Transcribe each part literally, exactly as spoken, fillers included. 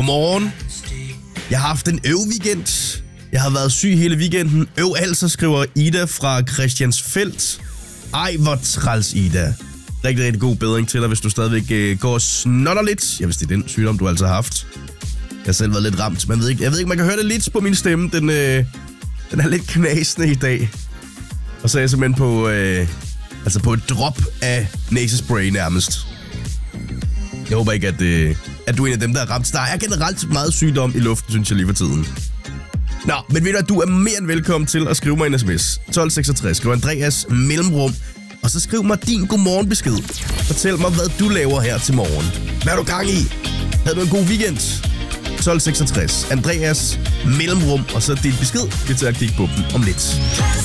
Godmorgen. Jeg har haft en øv-weekend. Jeg har været syg hele weekenden. Øv altså, skriver Ida fra Christiansfeld. Ej, hvor træls, Ida. Rigtig, rigtig god bedring til dig, hvis du stadigvæk øh, går og snotter lidt. Ja, hvis det er den sygdom, du altså har haft. Jeg har selv været lidt ramt. Man ved ikke, jeg ved ikke, man kan høre det lidt på min stemme. Den, øh, den er lidt knasende i dag. Og så er jeg simpelthen på, øh, altså på et drop af næsespray nærmest. Jeg håber ikke, at, øh, at du er en af dem, der er ramt. Der er generelt meget sygdom i luften, synes jeg lige for tiden. Nå, men ved du, at du er mere end velkommen til at skrive mig en sms. tolv seksogtres, skriv Andreas mellemrum. Og så skriv mig din godmorgenbesked. Fortæl mig, hvad du laver her til morgen. Hvad er du gang i? Havde du en god weekend? tolv seksogtres, Andreas mellemrum. Og så dit besked. Vi tager at kigge på dem om lidt.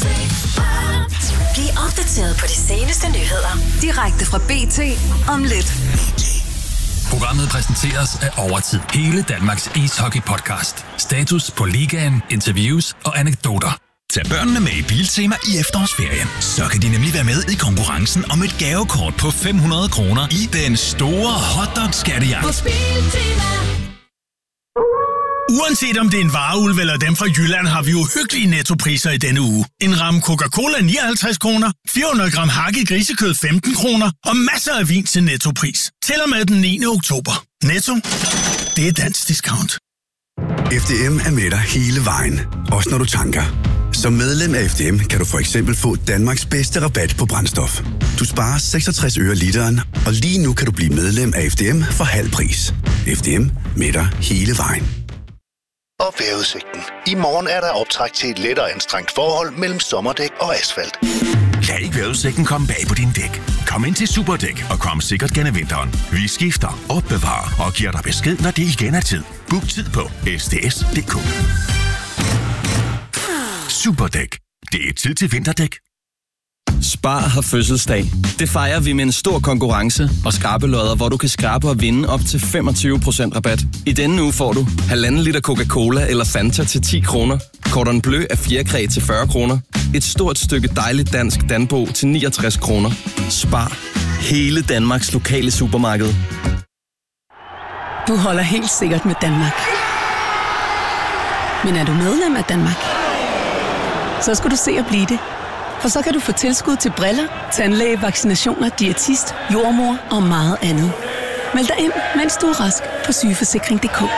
Bliv opdateret på de seneste nyheder. Direkte fra B T om lidt. Programmet præsenteres af Overtid. Hele Danmarks ishockey-podcast. Status på ligaen, interviews og anekdoter. Tag børnene med i Biltema i efterårsferien. Så kan de nemlig være med i konkurrencen om et gavekort på fem hundrede kroner i den store hotdog-skattejagt. Uanset om det er en vareulv eller dem fra Jylland, har vi uhyggelige nettopriser i denne uge. En ramme Coca-Cola nioghalvtreds kroner, fire hundrede gram hakket grisekød femten kroner og masser af vin til nettopris. Til og med den niende oktober. Netto, det er dansk discount. F D M er med dig hele vejen, også når du tanker. Som medlem af F D M kan du for eksempel få Danmarks bedste rabat på brændstof. Du sparer seksogtres øre literen, og lige nu kan du blive medlem af F D M for halv pris. F D M med dig hele vejen. Og vejrudsigten. I morgen er der optræk til et lettere anstrengt forhold mellem sommerdæk og asfalt. Lad ikke vejrudsigten komme bag på din dæk. Kom ind til Superdæk og kom sikkert gennem vinteren. Vi skifter, opbevarer og giver dig besked, når det igen er tid. Book tid på s d s punktum d k. Superdæk. Det er tid til vinterdæk. Spar har fødselsdag. Det fejrer vi med en stor konkurrence og skrabelodder, hvor du kan skrabe og vinde op til femogtyve procent rabat. I denne uge får du halvanden liter Coca-Cola eller Fanta til ti kroner, Cordon Bleu af fjerkræ til fyrre kroner, et stort stykke dejligt dansk Danbo til niogtres kroner. Spar. Hele Danmarks lokale supermarked. Du holder helt sikkert med Danmark. Men er du medlem af Danmark? Så skal du se at blive det. For så kan du få tilskud til briller, tandlæge, vaccinationer, diætist, jordmor og meget andet. Meld dig ind, mens du er rask på sygeforsikring punktum d k.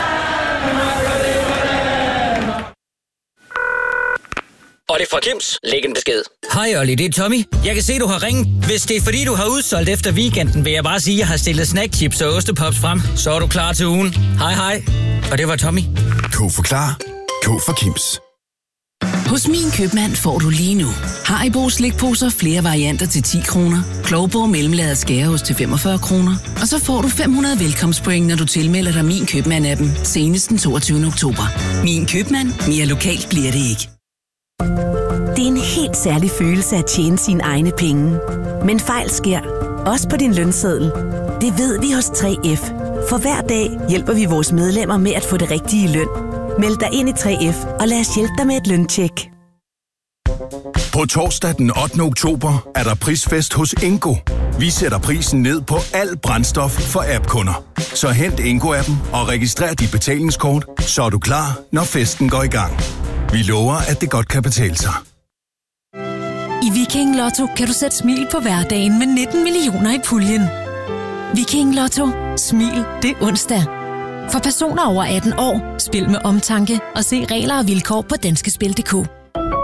Og det er fra Kims. Læg en besked. Hej Olli, det er Tommy. Jeg kan se, du har ringet. Hvis det er fordi, du har udsolgt efter weekenden, vil jeg bare sige, at jeg har stillet snackchips og ostepops frem. Så er du klar til ugen. Hej hej. Og det var Tommy. K for klar. K for Kims. Hos Min Købmand får du lige nu Haribo slikposer flere varianter til ti kroner, Klovborg mellemlaget skæreost til femogfyrre kroner, og så får du fem hundrede velkomstpoint, når du tilmelder dig Min Købmand-appen senest den toogtyvende oktober. Min Købmand. Mere lokalt bliver det ikke. Det er en helt særlig følelse at tjene sine egne penge. Men fejl sker, også på din lønseddel. Det ved vi hos tre F. For hver dag hjælper vi vores medlemmer med at få det rigtige løn. Meld dig ind i tre F, og lad os hjælpe dig med et løntjek. På torsdag den ottende oktober er der prisfest hos Ingo. Vi sætter prisen ned på al brændstof for app-kunder. Så hent Ingo-appen og registrer dit betalingskort, så er du klar, når festen går i gang. Vi lover, at det godt kan betale sig. I Viking Lotto kan du sætte smil på hverdagen med nitten millioner i puljen. Viking Lotto. Smil det er onsdag. For personer over atten år, spil med omtanke og se regler og vilkår på danskespil punktum d k.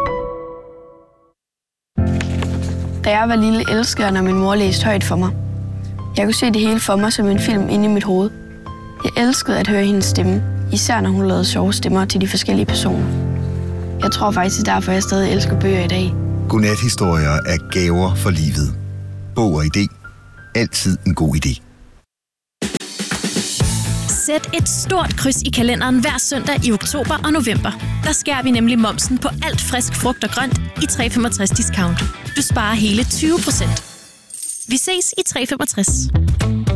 Da jeg var lille, elskede jeg, når min mor læste højt for mig. Jeg kunne se det hele for mig som en film inde i mit hoved. Jeg elskede at høre hendes stemme, især når hun lavede sjove stemmer til de forskellige personer. Jeg tror faktisk, derfor jeg stadig elsker bøger i dag. Godnat-historier er gaver for livet. Bog og idé. Altid en god idé. Sæt et stort kryds i kalenderen hver søndag i oktober og november. Der skærer vi nemlig momsen på alt frisk frugt og grønt i tre femogtres discount. Du sparer hele tyve procent. Vi ses i tre femogtres.